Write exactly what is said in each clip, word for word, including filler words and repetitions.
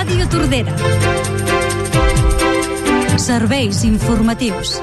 Ràdio Tordera. Serveis informatius.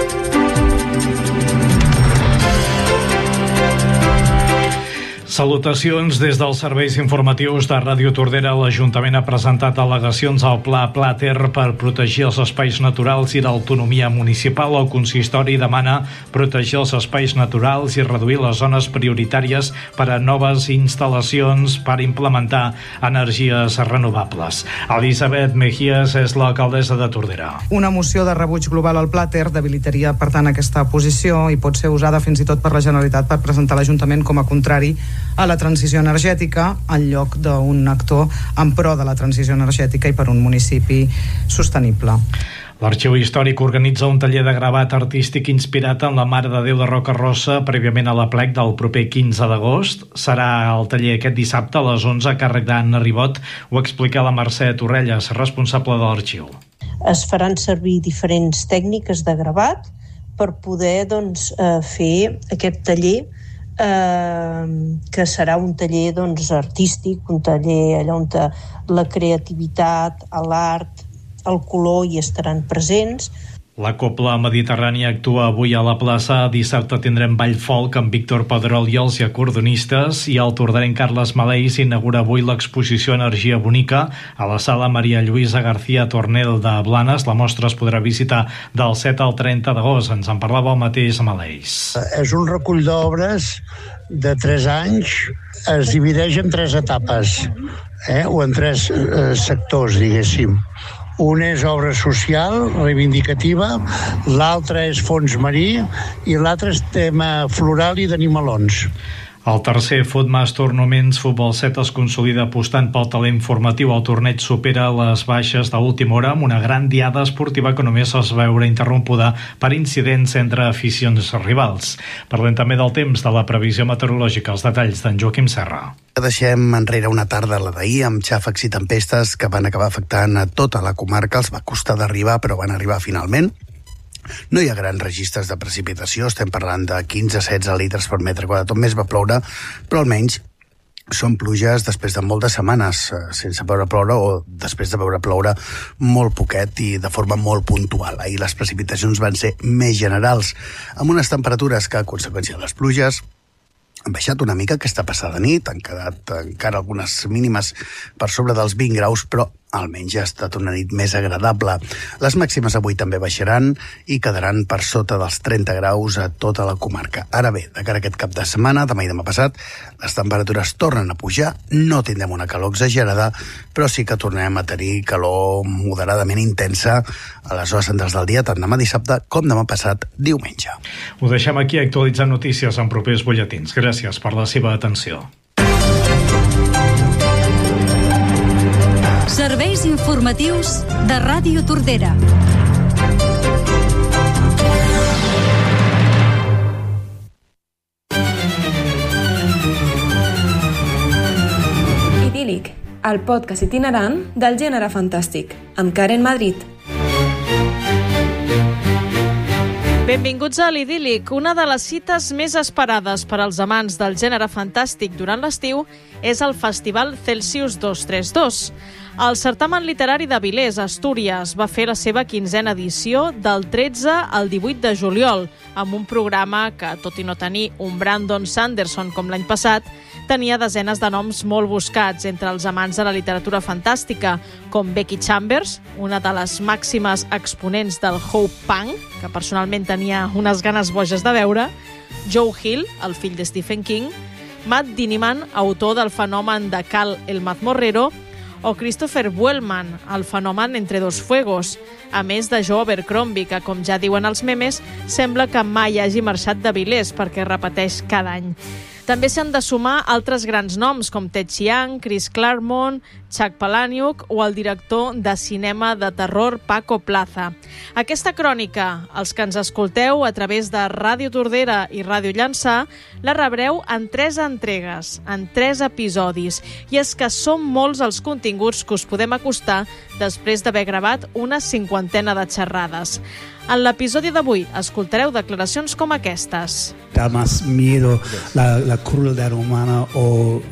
Salutacions des dels serveis informatius de Ràdio Tordera. L'Ajuntament ha presentat al·legacions al Pla Plater per protegir els espais naturals i l'autonomia municipal. El consistori demana protegir els espais naturals i reduir les zones prioritàries per a noves instal·lacions per implementar energies renovables. Elisabet Mejías és l'alcaldessa de Tordera. Una moció de rebuig global al Plater debilitaria, per tant, aquesta posició i pot ser usada fins i tot per la Generalitat per presentar l'Ajuntament com a contrari a la transició energètica en lloc d'un actor en pro de la transició energètica i per un municipi sostenible. L'Arxiu Històric organitza un taller de gravat artístic inspirat en la Mare de Déu de Rocarossa prèviament a l'aplec del proper quinze d'agost. Serà el taller aquest dissabte a les onze a càrrec d'Anna Ribot. Ho explica la Mercè Torrelles, responsable de l'Arxiu. Es faran servir diferents tècniques de gravat per poder doncs, fer aquest taller Eh, que serà un taller doncs, artístic, un taller allà on la creativitat, l'art, el color hi estaran presents. La Cobla Mediterrània actua avui a la plaça. Dissabte tindrem ball folk amb Víctor Pedrol i els acordonistes, i el tordarenc Carles Maleix inaugura avui l'exposició Energia Bonica a la sala Maria Lluïsa García Tornel de Blanes. La mostra es podrà visitar del set al trenta d'agost. Ens en parlava el mateix Maleix. És un recull d'obres de tres anys. Es divideix en tres etapes, eh? o en tres eh, sectors, diguéssim. Un és obra social, reivindicativa, l'altre és fons marí i l'altre és tema floral i d'animalons. El tercer Futmas Tournaments Futbol set es consolida apostant pel talent formatiu. El torneig supera les baixes d'última hora amb una gran diada esportiva que només es veure interrompuda per incidents entre aficions rivals. Parlem també del temps, de la previsió meteorològica, els detalls d'en Joaquim Serra. Deixem enrere una tarda, la d'ahir, amb xàfecs i tempestes que van acabar afectant a tota la comarca. Els va costar d'arribar, però van arribar finalment. No hi ha grans registres de precipitació, estem parlant de quinze a setze litres per metre quadrat. Tot més va ploure, però almenys són pluges després de moltes setmanes sense veure ploure, o després de veure ploure molt poquet i de forma molt puntual. Ahir les precipitacions van ser més generals, amb unes temperatures que, a conseqüència de les pluges, han baixat una mica aquesta passada nit. Han quedat encara algunes mínimes per sobre dels vint graus, però almenys ja ha estat una nit més agradable. Les màximes avui també baixaran i quedaran per sota dels trenta graus a tota la comarca. Ara bé, de cara a aquest cap de setmana, demà i demà passat, les temperatures tornen a pujar. No tindrem una calor exagerada, però sí que tornem a tenir calor moderadament intensa a les hores centrals del dia, tant demà dissabte com demà passat diumenge. Ho deixem aquí, actualitzant notícies en propers butlletins. Gràcies per la seva atenció. Serveis informatius de Ràdio Tordera. Idíl·lic, el podcast itinerant del gènere fantàstic, amb Karen Madrid. Benvinguts a l'Idíl·lic. Una de les cites més esperades per als amants del gènere fantàstic durant l'estiu és el Festival Celsius dos trenta dos. El certamen literari d'Avilés, Astúries, va fer la seva quinzena edició del tretze al divuit de juliol, amb un programa que, tot i no tenir un Brandon Sanderson com l'any passat, tenia desenes de noms molt buscats entre els amants de la literatura fantàstica, com Becky Chambers, una de les màximes exponents del Hope Punk, que personalment tenia unes ganes boges de veure, Joe Hill, el fill de Stephen King, Matt Diniman, autor del fenomen de Cal el Mazmorrero, o Christopher Buellman, el fenomen Entre dos fuegos, a més de Joe Abercrombie, que, com ja diuen els memes, sembla que mai hagi marxat d'Avilés perquè repeteix cada any. També s'han de sumar altres grans noms com Ted Chiang, Chris Claremont, Chuck Palahniuk o el director de cinema de terror Paco Plaza. Aquesta crònica, els que ens escolteu a través de Ràdio Tordera i Ràdio Llançà, la rebreu en tres entregues, en tres episodis. I és que són molts els continguts que us podem acostar després d'haver gravat una cinquantena de xerrades. En l'episodi d'avui escoltareu declaracions com aquestes. Da más miedo la, la crueldad humana o